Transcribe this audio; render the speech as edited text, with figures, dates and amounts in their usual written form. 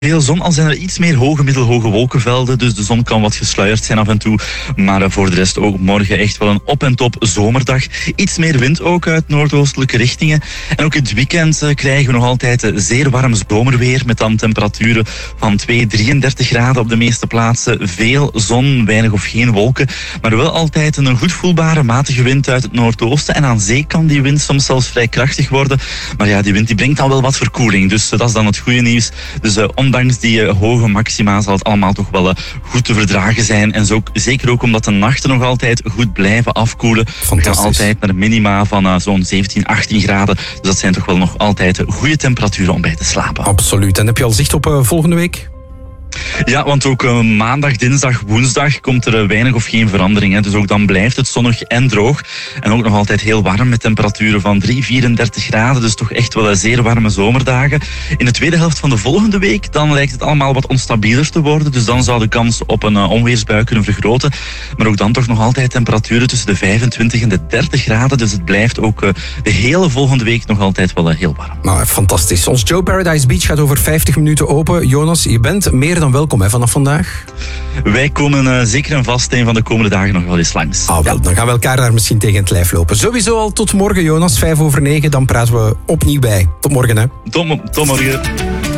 Veel zon, al zijn er iets meer hoge, middelhoge wolkenvelden. Dus de zon kan wat gesluierd zijn af en toe. Maar voor de rest ook morgen echt wel een op en top zomerdag. Iets meer wind ook uit noordoostelijke richtingen. En ook in het weekend krijgen we nog altijd zeer warm zomerweer. Met dan temperaturen van 33 graden op de meeste plaatsen. Veel zon, weinig of geen wolken. Maar wel altijd een goed voelbare matige wind uit het noordoosten. En aan zee kan die wind soms zelfs vrij krachtig worden. Maar ja, die wind die brengt dan wel wat verkoeling. Dus dat is dan het goede nieuws. Dus ondanks die hoge maxima zal het allemaal toch wel goed te verdragen zijn. En zo, zeker ook omdat de nachten nog altijd goed blijven afkoelen. We gaan altijd naar minima van zo'n 17, 18 graden. Dus dat zijn toch wel nog altijd goede temperaturen om bij te slapen. Absoluut. En heb je al zicht op volgende week? Ja, want ook maandag, dinsdag, woensdag komt er weinig of geen verandering. Hè. Dus ook dan blijft het zonnig en droog. En ook nog altijd heel warm met temperaturen van 34 graden. Dus toch echt wel zeer warme zomerdagen. In de tweede helft van de volgende week dan lijkt het allemaal wat onstabieler te worden. Dus dan zou de kans op een onweersbui kunnen vergroten. Maar ook dan toch nog altijd temperaturen tussen de 25 en de 30 graden. Dus het blijft ook de hele volgende week nog altijd wel heel warm. Nou, fantastisch. Ons Joe Paradise Beach gaat over 50 minuten open. Jonas, je bent meer dan welkom vanaf vandaag. Wij komen zeker en vast een van de komende dagen nog wel eens langs. Dan gaan we elkaar daar misschien tegen het lijf lopen. Sowieso al tot morgen, Jonas, 9:05. Dan praten we opnieuw bij. Tot morgen, hè. Tot morgen.